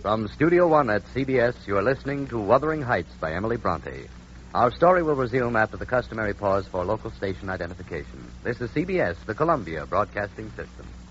From Studio One at CBS, you are listening to Wuthering Heights by Emily Bronte. Our story will resume after the customary pause for local station identification. This is CBS, the Columbia Broadcasting System.